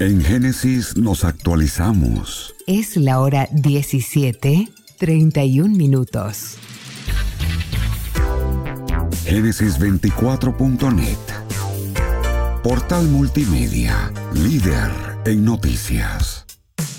En Génesis nos actualizamos. Es la hora 17:31. Génesis24.net. Portal multimedia, líder en noticias.